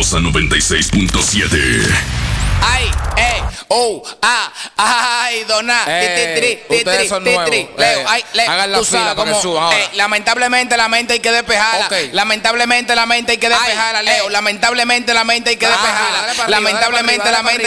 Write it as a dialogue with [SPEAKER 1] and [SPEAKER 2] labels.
[SPEAKER 1] Poderosa 96.7.
[SPEAKER 2] Ay, ay, dona.
[SPEAKER 3] Ustedes son nuevos.
[SPEAKER 2] Leo,
[SPEAKER 3] hagan la
[SPEAKER 2] tú
[SPEAKER 3] fila
[SPEAKER 2] sabes
[SPEAKER 3] para que
[SPEAKER 2] cómo,
[SPEAKER 3] suban ahora.
[SPEAKER 2] lamentablemente la mente hay que despejarla.
[SPEAKER 3] Ok.
[SPEAKER 2] Lamentablemente la mente hay que despejarla, Leo. Lamentablemente la mente hay que despejarla.
[SPEAKER 3] dale para arriba,
[SPEAKER 2] Lamentablemente
[SPEAKER 3] dale
[SPEAKER 2] la
[SPEAKER 3] para
[SPEAKER 2] mente